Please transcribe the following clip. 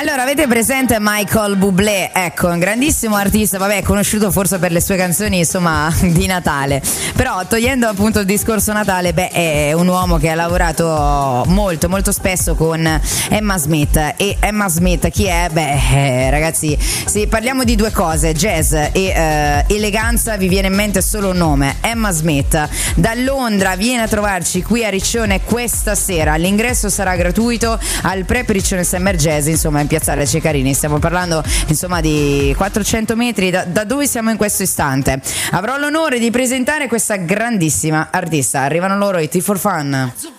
Allora, avete presente Michael Bublé? Ecco, un grandissimo artista, vabbè, conosciuto forse per le sue canzoni, insomma, di Natale. Però, togliendo appunto il discorso Natale, è un uomo che ha lavorato molto spesso con Emma Smith. E Emma Smith chi è? Ragazzi, se parliamo di due cose, jazz e eleganza, vi viene in mente solo un nome: Emma Smith. Da Londra viene a trovarci qui a Riccione questa sera. L'ingresso sarà gratuito al Prep Riccione Summer Jazz, insomma, in piazzale Cecarini. Stiamo parlando insomma di 400 metri da dove siamo in questo istante. Avrò l'onore di presentare questa grandissima artista. Arrivano loro, i T for Fun.